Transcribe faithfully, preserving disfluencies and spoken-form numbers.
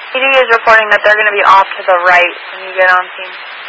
P D is reporting that they're going to be off to the right when you get on scene.